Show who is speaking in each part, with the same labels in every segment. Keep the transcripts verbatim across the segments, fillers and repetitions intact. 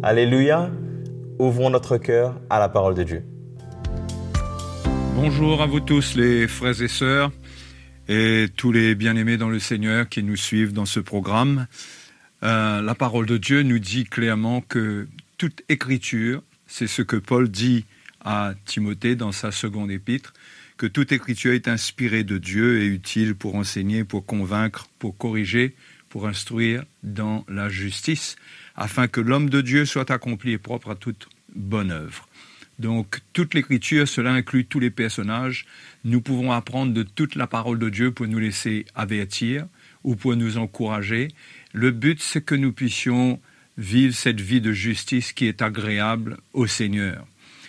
Speaker 1: Alléluia. Ouvrons notre cœur à la parole de Dieu.
Speaker 2: Bonjour à vous tous les frères et sœurs et tous les bien-aimés dans le Seigneur qui nous suivent dans ce programme. Euh, la parole de Dieu nous dit clairement que toute écriture, c'est ce que Paul dit à Timothée dans sa seconde épître, que toute écriture est inspirée de Dieu et utile pour enseigner, pour convaincre, pour corriger, pour instruire dans la justice, afin que l'homme de Dieu soit accompli et propre à toute bonne œuvre. Donc, toute l'écriture, cela inclut tous les personnages. Nous pouvons apprendre de toute la parole de Dieu pour nous laisser avertir ou pour nous encourager. Le but, c'est que nous puissions vivre cette vie de justice qui est agréable au Seigneur.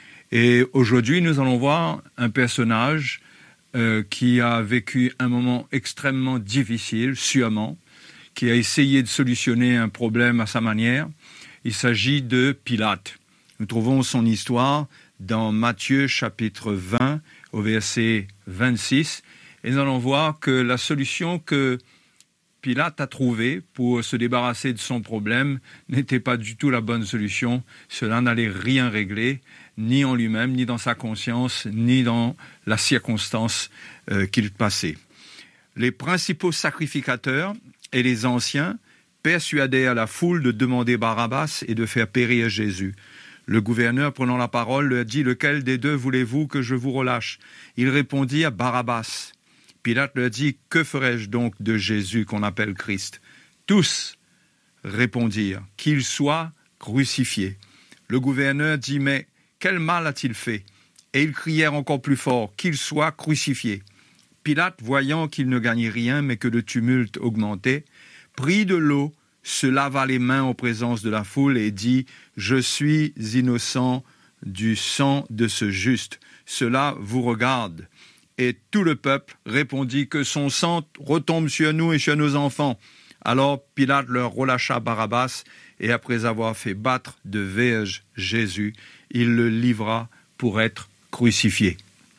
Speaker 2: Et aujourd'hui, nous allons voir un personnage euh, qui a vécu un moment extrêmement difficile, sûrement, qui a essayé de solutionner un problème à sa manière. Il s'agit de Pilate. Nous trouvons son histoire dans Matthieu chapitre vingt, au verset vingt-six. Et nous allons voir que la solution que Pilate a trouvée pour se débarrasser de son problème n'était pas du tout la bonne solution. Cela n'allait rien régler, ni en lui-même, ni dans sa conscience, ni dans la circonstance euh, qu'il passait. Les principaux sacrificateurs et les anciens persuadèrent la foule de demander Barabbas et de faire périr Jésus. Le gouverneur, prenant la parole, leur dit « Lequel des deux voulez-vous que je vous relâche ?» Ils répondirent « Barabbas ». Pilate leur dit « Que ferai-je donc de Jésus qu'on appelle Christ ?» Tous répondirent « Qu'il soit crucifié ». Le gouverneur dit « Mais quel mal a-t-il fait ?» Et ils crièrent encore plus fort « Qu'il soit crucifié ». Pilate, voyant qu'il ne gagnait rien, mais que le tumulte augmentait, prit de l'eau, se lava les mains en présence de la foule et dit « Je suis innocent du sang de ce juste. Cela vous regarde. » Et tout le peuple répondit que son sang retombe sur nous et sur nos enfants. Alors Pilate leur relâcha Barabbas et après avoir fait battre de verges Jésus, il le livra pour être crucifié.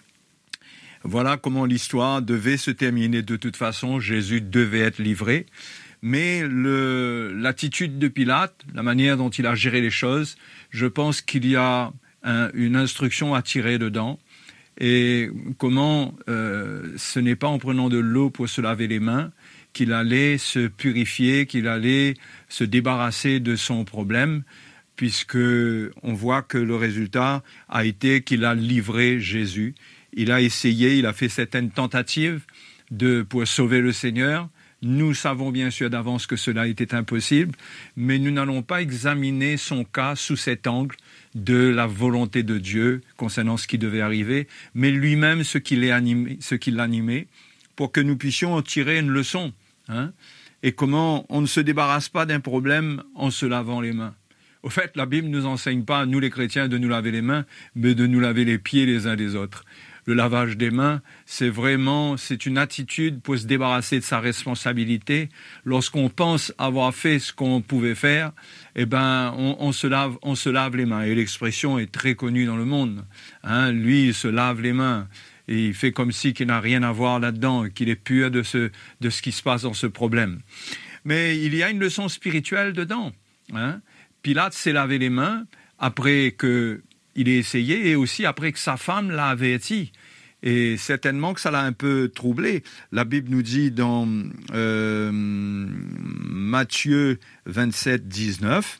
Speaker 2: Voilà comment l'histoire devait se terminer. De toute façon, Jésus devait être livré. Mais le, l'attitude de Pilate, la manière dont il a géré les choses, je pense qu'il y a un, une instruction à tirer dedans. Et comment euh, ce n'est pas en prenant de l'eau pour se laver les mains qu'il allait se purifier, qu'il allait se débarrasser de son problème, puisque on voit que le résultat a été qu'il a livré Jésus. Il a essayé, il a fait certaines tentatives de, pour sauver le Seigneur. Nous savons bien sûr d'avance que cela était impossible, mais nous n'allons pas examiner son cas sous cet angle de la volonté de Dieu concernant ce qui devait arriver, mais lui-même ce qui l'animait, ce qui l'animait, pour que nous puissions en tirer une leçon. Hein, et comment on ne se débarrasse pas d'un problème en se lavant les mains. Au fait, la Bible ne nous enseigne pas, nous les chrétiens, de nous laver les mains, mais de nous laver les pieds les uns des autres. Le lavage des mains, c'est vraiment, c'est une attitude pour se débarrasser de sa responsabilité. Lorsqu'on pense avoir fait ce qu'on pouvait faire, eh ben, on, on se lave, on se lave les mains. Et l'expression est très connue dans le monde. Hein, lui, il se lave les mains et il fait comme si qu'il n'a rien à voir là-dedans, qu'il est pur de ce, de ce qui se passe dans ce problème. Mais il y a une leçon spirituelle dedans. Hein. Pilate s'est lavé les mains après que il ait essayé et aussi après que sa femme l'a averti. Et certainement que ça l'a un peu troublé. La Bible nous dit dans euh, Matthieu vingt-sept, dix-neuf,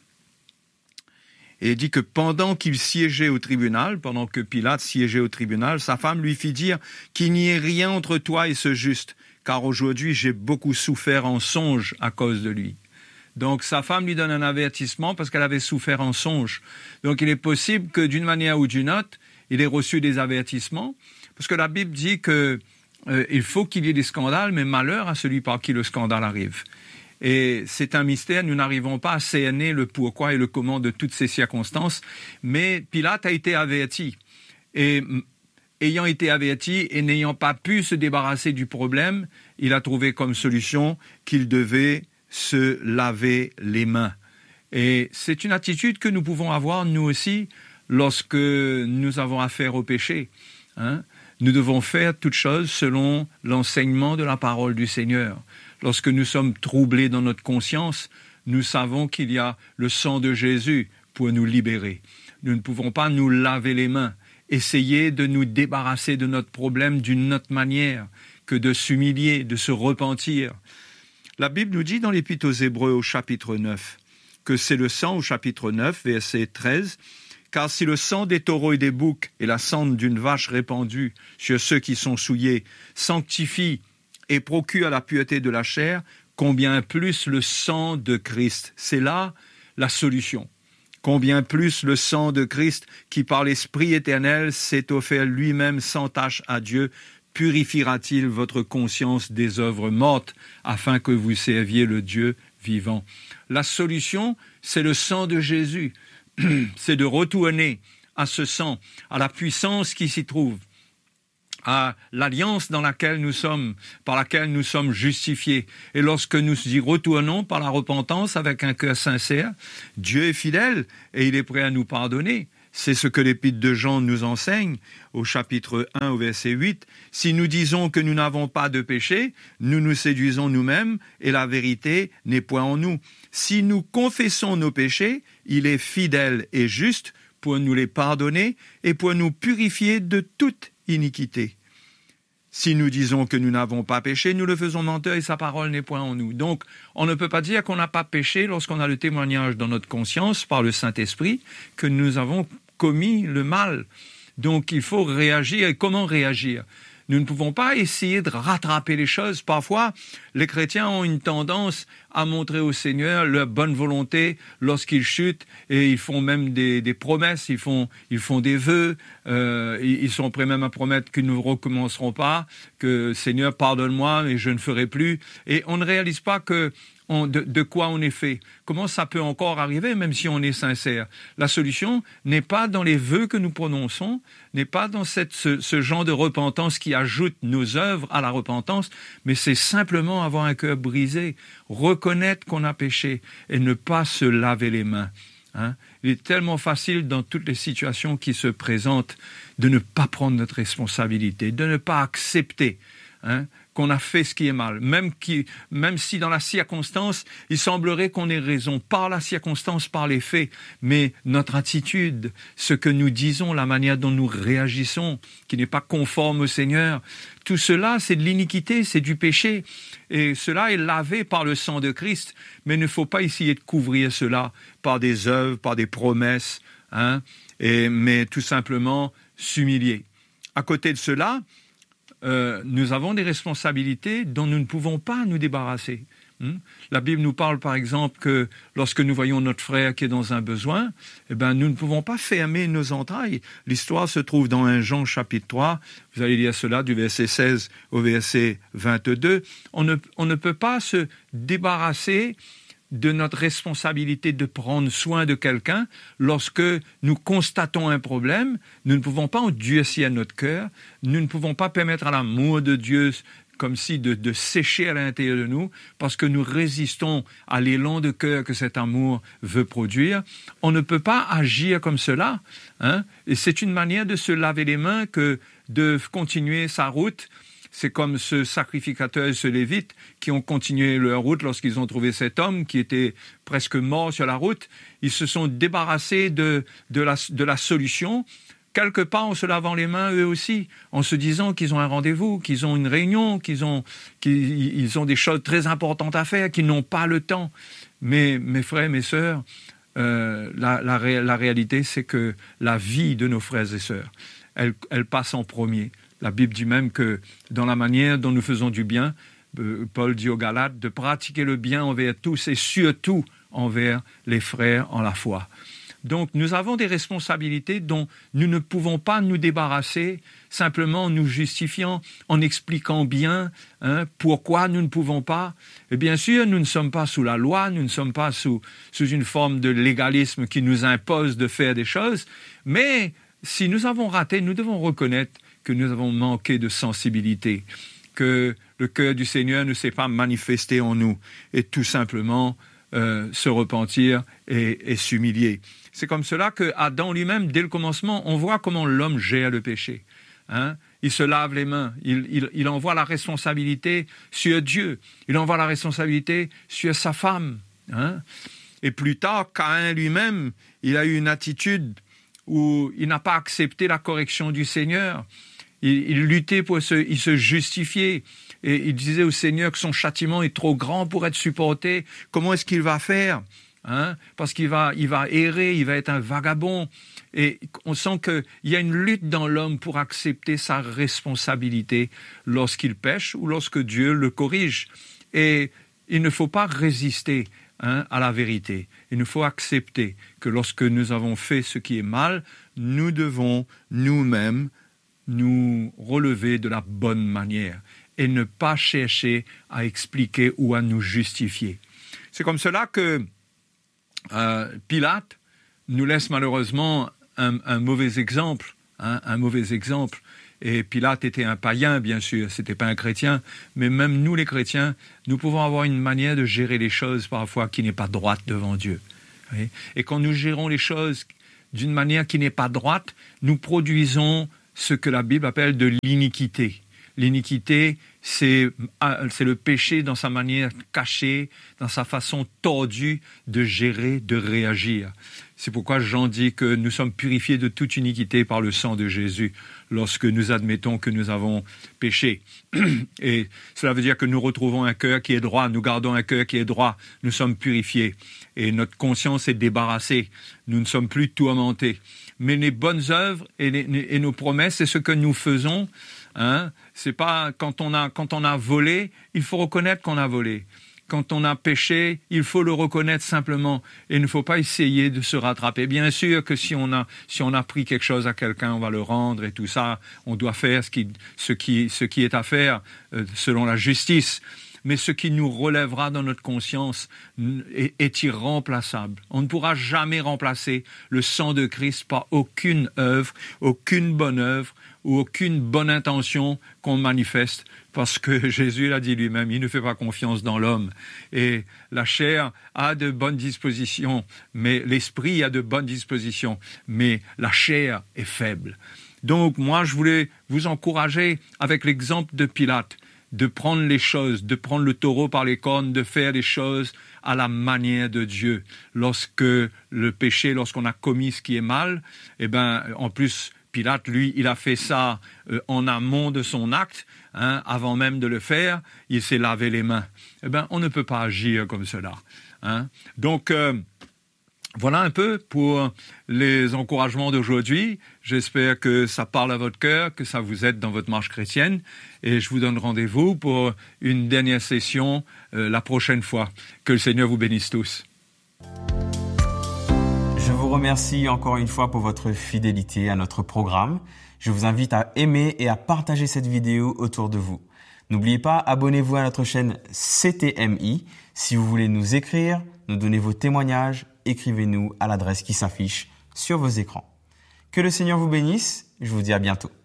Speaker 2: et il dit que pendant qu'il siégeait au tribunal, pendant que Pilate siégeait au tribunal, sa femme lui fit dire qu'il n'y ait rien entre toi et ce juste, car aujourd'hui j'ai beaucoup souffert en songe à cause de lui. Donc sa femme lui donne un avertissement parce qu'elle avait souffert en songe. Donc il est possible que d'une manière ou d'une autre, il ait reçu des avertissements, parce que la Bible dit que euh, il faut qu'il y ait des scandales, mais malheur à celui par qui le scandale arrive. Et c'est un mystère, nous n'arrivons pas à cerner le pourquoi et le comment de toutes ces circonstances, mais Pilate a été averti. Et ayant été averti et n'ayant pas pu se débarrasser du problème, il a trouvé comme solution qu'il devait se laver les mains. Et c'est une attitude que nous pouvons avoir, nous aussi, lorsque nous avons affaire au péché. Hein? Nous devons faire toutes choses selon l'enseignement de la parole du Seigneur. Lorsque nous sommes troublés dans notre conscience, nous savons qu'il y a le sang de Jésus pour nous libérer. Nous ne pouvons pas nous laver les mains, essayer de nous débarrasser de notre problème d'une autre manière que de s'humilier, de se repentir. La Bible nous dit dans l'Épître aux Hébreux au chapitre neuf que c'est le sang au chapitre neuf, verset treize, « Car si le sang des taureaux et des boucs et la cendre d'une vache répandue sur ceux qui sont souillés sanctifie et procure la pureté de la chair, combien plus le sang de Christ. » C'est là la solution. Combien plus le sang de Christ, qui par l'Esprit éternel s'est offert lui-même sans tache à Dieu, purifiera-t-il votre conscience des œuvres mortes, afin que vous serviez le Dieu vivant. La solution, c'est le sang de Jésus. C'est de retourner à ce sang, à la puissance qui s'y trouve, à l'alliance dans laquelle nous sommes, par laquelle nous sommes justifiés. Et lorsque nous y retournons par la repentance avec un cœur sincère, Dieu est fidèle et il est prêt à nous pardonner. C'est ce que l'Épître de Jean nous enseigne au chapitre un, au verset huit. « Si nous disons que nous n'avons pas de péché, nous nous séduisons nous-mêmes et la vérité n'est point en nous. Si nous confessons nos péchés, il est fidèle et juste pour nous les pardonner et pour nous purifier de toute iniquité. Si nous disons que nous n'avons pas péché, nous le faisons menteur et sa parole n'est point en nous. » Donc, on ne peut pas dire qu'on n'a pas péché lorsqu'on a le témoignage dans notre conscience par le Saint-Esprit que nous avons commis le mal. Donc, il faut réagir. Et comment réagir ? Nous ne pouvons pas essayer de rattraper les choses. Parfois, les chrétiens ont une tendance à montrer au Seigneur leur bonne volonté lorsqu'ils chutent, et ils font même des, des promesses, ils font, ils font des vœux, euh, ils sont prêts même à promettre qu'ils ne recommenceront pas, que Seigneur pardonne-moi et je ne ferai plus. Et on ne réalise pas que On, de, de quoi on est fait. Comment ça peut encore arriver, même si on est sincère? La solution n'est pas dans les vœux que nous prononçons, n'est pas dans cette, ce, ce genre de repentance qui ajoute nos œuvres à la repentance, mais c'est simplement avoir un cœur brisé, reconnaître qu'on a péché et ne pas se laver les mains. Hein? Il est tellement facile dans toutes les situations qui se présentent de ne pas prendre notre responsabilité, de ne pas accepter hein, qu'on a fait ce qui est mal, même, qui, même si dans la circonstance, il semblerait qu'on ait raison, par la circonstance, par les faits, mais notre attitude, ce que nous disons, la manière dont nous réagissons, qui n'est pas conforme au Seigneur, tout cela, c'est de l'iniquité, c'est du péché, et cela est lavé par le sang de Christ, mais il ne faut pas essayer de couvrir cela par des œuvres, par des promesses, hein, et, mais tout simplement s'humilier. À côté de cela, Euh, nous avons des responsabilités dont nous ne pouvons pas nous débarrasser. Hmm? La Bible nous parle par exemple que lorsque nous voyons notre frère qui est dans un besoin, eh ben, nous ne pouvons pas fermer nos entrailles. L'histoire se trouve dans un Jean chapitre trois, vous allez lire cela du verset seize au verset vingt-deux. On ne, on ne peut pas se débarrasser de notre responsabilité de prendre soin de quelqu'un lorsque nous constatons un problème. Nous ne pouvons pas endurcir notre cœur, nous ne pouvons pas permettre à l'amour de Dieu comme si de, de sécher à l'intérieur de nous parce que nous résistons à l'élan de cœur que cet amour veut produire. On ne peut pas agir comme cela, hein? Et c'est une manière de se laver les mains que de continuer sa route. C'est comme ce sacrificateur et ce lévite qui ont continué leur route lorsqu'ils ont trouvé cet homme qui était presque mort sur la route. Ils se sont débarrassés de, de, la, de la solution, quelque part en se lavant les mains eux aussi, en se disant qu'ils ont un rendez-vous, qu'ils ont une réunion, qu'ils ont, qu'ils ils ont des choses très importantes à faire, qu'ils n'ont pas le temps. Mais mes frères, mes sœurs, euh, la, la, ré, la réalité, c'est que la vie de nos frères et sœurs, elle, elle passe en premier. La Bible dit même que dans la manière dont nous faisons du bien, Paul dit aux Galates de pratiquer le bien envers tous et surtout envers les frères en la foi. Donc nous avons des responsabilités dont nous ne pouvons pas nous débarrasser simplement en nous justifiant, en expliquant bien hein, pourquoi nous ne pouvons pas. Et bien sûr, nous ne sommes pas sous la loi, nous ne sommes pas sous, sous une forme de légalisme qui nous impose de faire des choses, mais si nous avons raté, nous devons reconnaître que nous avons manqué de sensibilité, que le cœur du Seigneur ne s'est pas manifesté en nous, et tout simplement euh, se repentir et, et s'humilier. C'est comme cela que Adam lui-même, dès le commencement, on voit comment l'homme gère le péché. Hein? Il se lave les mains, il, il, il envoie la responsabilité sur Dieu, il envoie la responsabilité sur sa femme. Hein? Et plus tard, Caïn lui-même, il a eu une attitude où il n'a pas accepté la correction du Seigneur. Il, il luttait pour se, il se justifier. Et il disait au Seigneur que son châtiment est trop grand pour être supporté. Comment est-ce qu'il va faire? Hein? Parce qu'il va, il va errer, il va être un vagabond. Et on sent qu'il y a une lutte dans l'homme pour accepter sa responsabilité lorsqu'il pêche ou lorsque Dieu le corrige. Et il ne faut pas résister hein, à la vérité. Il nous faut accepter que lorsque nous avons fait ce qui est mal, nous devons nous-mêmes nous relever de la bonne manière et ne pas chercher à expliquer ou à nous justifier. C'est comme cela que euh, Pilate nous laisse malheureusement un, un mauvais exemple, hein, un mauvais exemple. Et Pilate était un païen, bien sûr, c'était pas un chrétien, mais même nous les chrétiens, nous pouvons avoir une manière de gérer les choses parfois qui n'est pas droite devant Dieu. Oui? Et quand nous gérons les choses d'une manière qui n'est pas droite, nous produisons ce que la Bible appelle de l'iniquité. L'iniquité, c'est, c'est le péché dans sa manière cachée, dans sa façon tordue de gérer, de réagir. C'est pourquoi Jean dit que nous sommes purifiés de toute iniquité par le sang de Jésus lorsque nous admettons que nous avons péché. Et cela veut dire que nous retrouvons un cœur qui est droit, nous gardons un cœur qui est droit, nous sommes purifiés et notre conscience est débarrassée, nous ne sommes plus tourmentés. Mais les bonnes œuvres et, les, et nos promesses, c'est ce que nous faisons. Hein, c'est pas quand on a quand on a volé, il faut reconnaître qu'on a volé. Quand on a péché, il faut le reconnaître simplement et il ne faut pas essayer de se rattraper. Bien sûr que si on a si on a pris quelque chose à quelqu'un, on va le rendre et tout ça. On doit faire ce qui ce qui ce qui est à faire euh, selon la justice. Mais ce qui nous relèvera dans notre conscience est, est irremplaçable. On ne pourra jamais remplacer le sang de Christ par aucune œuvre, aucune bonne œuvre ou aucune bonne intention qu'on manifeste, parce que Jésus l'a dit lui-même, il ne fait pas confiance dans l'homme. Et la chair a de bonnes dispositions, mais l'esprit a de bonnes dispositions, mais la chair est faible. Donc moi, je voulais vous encourager avec l'exemple de Pilate, de prendre les choses, de prendre le taureau par les cornes, de faire les choses à la manière de Dieu. Lorsque le péché, lorsqu'on a commis ce qui est mal, eh ben, en plus, Pilate, lui, il a fait ça euh, en amont de son acte, hein, avant même de le faire, il s'est lavé les mains. Eh ben, on ne peut pas agir comme cela. Hein. Donc, euh, voilà un peu pour les encouragements d'aujourd'hui. J'espère que ça parle à votre cœur, que ça vous aide dans votre marche chrétienne. Et je vous donne rendez-vous pour une dernière session euh, la prochaine fois. Que le Seigneur vous bénisse tous.
Speaker 1: Je vous remercie encore une fois pour votre fidélité à notre programme. Je vous invite à aimer et à partager cette vidéo autour de vous. N'oubliez pas, abonnez-vous à notre chaîne C T M I. Si vous voulez nous écrire, nous donner vos témoignages, écrivez-nous à l'adresse qui s'affiche sur vos écrans. Que le Seigneur vous bénisse. Je vous dis à bientôt.